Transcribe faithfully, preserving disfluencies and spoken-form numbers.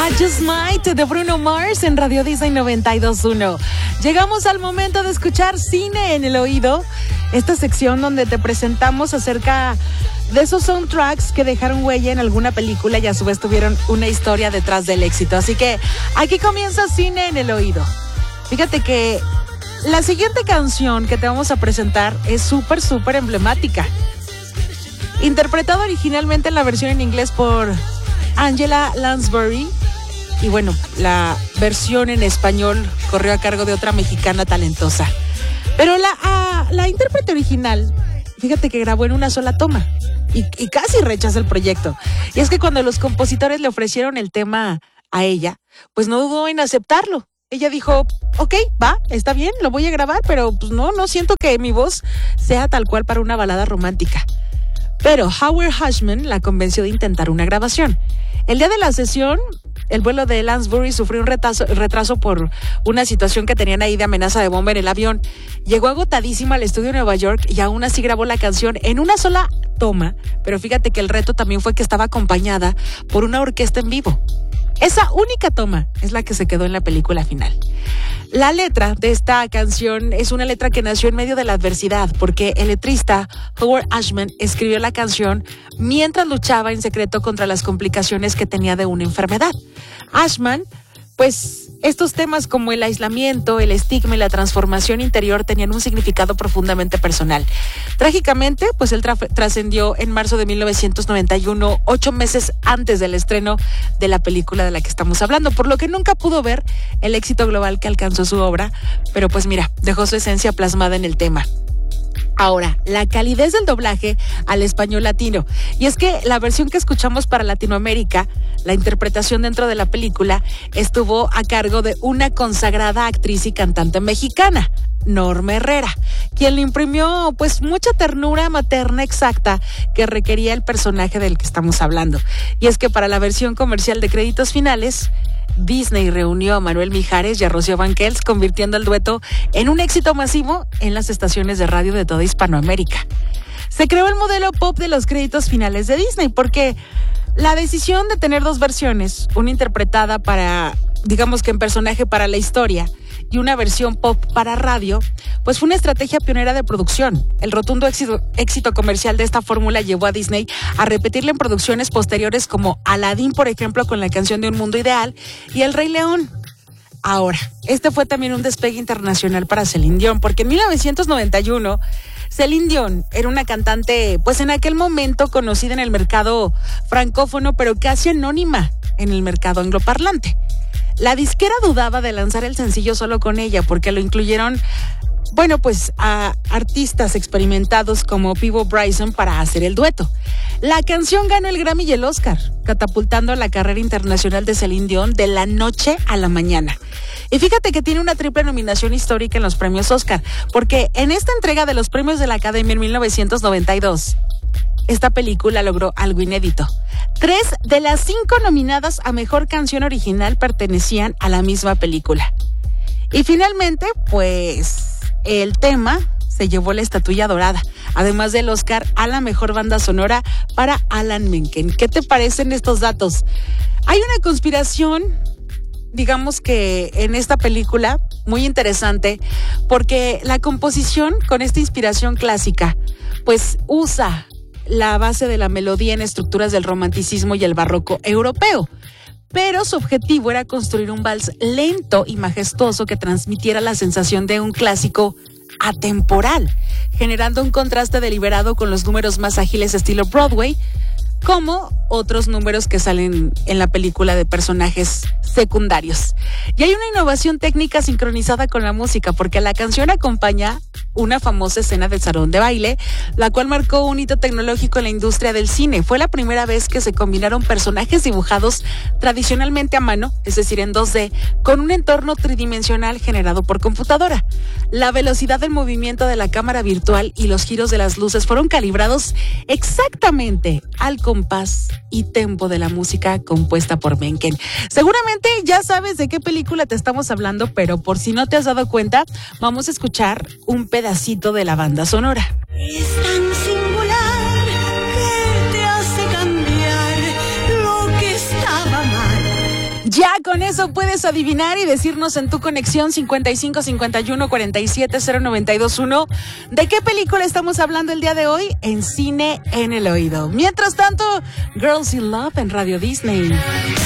I Just Might de Bruno Mars en Radio Disney noventa y dos punto uno. Llegamos al momento de escuchar Cine en el Oído, esta sección donde te presentamos acerca de esos soundtracks que dejaron huella en alguna película y a su vez tuvieron una historia detrás del éxito. Así que aquí comienza Cine en el Oído. Fíjate que la siguiente canción que te vamos a presentar es súper, súper emblemática. Interpretada originalmente en la versión en inglés por Angela Lansbury. Y bueno, la versión en español corrió a cargo de otra mexicana talentosa. Pero la, uh, la intérprete original, fíjate que grabó en una sola toma y, y casi rechaza el proyecto. Y es que cuando los compositores le ofrecieron el tema a ella, pues no dudó en aceptarlo. Ella dijo, ok, va, está bien, lo voy a grabar, pero pues no, no siento que mi voz sea tal cual para una balada romántica. Pero Howard Hashman la convenció de intentar una grabación. El día de la sesión, el vuelo de Lansbury sufrió un retraso, retraso por una situación que tenían ahí de amenaza de bomba en el avión. Llegó agotadísima al estudio de Nueva York y aún así grabó la canción en una sola toma. Pero fíjate que el reto también fue que estaba acompañada por una orquesta en vivo. Esa única toma es la que se quedó en la película final. La letra de esta canción es una letra que nació en medio de la adversidad, porque el letrista Howard Ashman escribió la canción mientras luchaba en secreto contra las complicaciones que tenía de una enfermedad. Ashman, pues estos temas como el aislamiento, el estigma y la transformación interior tenían un significado profundamente personal. Trágicamente, pues él tra- trascendió en marzo de mil novecientos noventa y uno, ocho meses antes del estreno de la película de la que estamos hablando, por lo que nunca pudo ver el éxito global que alcanzó su obra, pero pues mira, dejó su esencia plasmada en el tema. Ahora, la calidez del doblaje al español latino. Y es que la versión que escuchamos para Latinoamérica, la interpretación dentro de la película, estuvo a cargo de una consagrada actriz y cantante mexicana, Norma Herrera, quien le imprimió pues mucha ternura materna exacta que requería el personaje del que estamos hablando. Y es que para la versión comercial de créditos finales, Disney reunió a Manuel Mijares y a Rocío Banquels, convirtiendo el dueto en un éxito masivo en las estaciones de radio de toda Hispanoamérica. Se creó el modelo pop de los créditos finales de Disney porque la decisión de tener dos versiones, una interpretada para, digamos que en personaje para la historia, y una versión pop para radio, pues fue una estrategia pionera de producción. El rotundo éxito, éxito comercial de esta fórmula llevó a Disney a repetirla en producciones posteriores como Aladdin, por ejemplo, con la canción de Un Mundo Ideal, y El Rey León. Ahora, este fue también un despegue internacional para Celine Dion, porque en mil novecientos noventa y uno, Celine Dion era una cantante, pues en aquel momento conocida en el mercado francófono, pero casi anónima en el mercado angloparlante. La disquera dudaba de lanzar el sencillo solo con ella porque lo incluyeron, bueno, pues a artistas experimentados como Peabo Bryson para hacer el dueto. La canción ganó el Grammy y el Oscar, catapultando la carrera internacional de Celine Dion de la noche a la mañana. Y fíjate que tiene una triple nominación histórica en los premios Oscar, porque en esta entrega de los premios de la Academia en mil novecientos noventa y dos, esta película logró algo inédito. Tres de las cinco nominadas a Mejor Canción Original pertenecían a la misma película. Y finalmente, pues, el tema se llevó la estatuilla dorada, además del Oscar a la Mejor Banda Sonora para Alan Menken. ¿Qué te parecen estos datos? Hay una conspiración, digamos que en esta película, muy interesante, porque la composición con esta inspiración clásica, pues usa la base de la melodía en estructuras del romanticismo y el barroco europeo. Pero su objetivo era construir un vals lento y majestuoso que transmitiera la sensación de un clásico atemporal, generando un contraste deliberado con los números más ágiles estilo Broadway, como otros números que salen en la película de personajes secundarios. Y hay una innovación técnica sincronizada con la música, porque la canción acompaña una famosa escena del salón de baile, la cual marcó un hito tecnológico en la industria del cine. Fue la primera vez que se combinaron personajes dibujados tradicionalmente a mano, es decir, en dos D, con un entorno tridimensional generado por computadora. La velocidad del movimiento de la cámara virtual y los giros de las luces fueron calibrados exactamente al compás y tempo de la música compuesta por Menken. Seguramente ya sabes de qué película te estamos hablando, pero por si no te has dado cuenta, vamos a escuchar un pedacito de la banda sonora. Es tan singular que te hace cambiar lo que estaba mal. Ya con eso puedes adivinar y decirnos en tu conexión cincuenta y cinco cincuenta y uno cuarenta y siete cero noventa y dos uno de qué película estamos hablando el día de hoy en Cine en el Oído. Mientras tanto, Girls in Love en Radio Disney.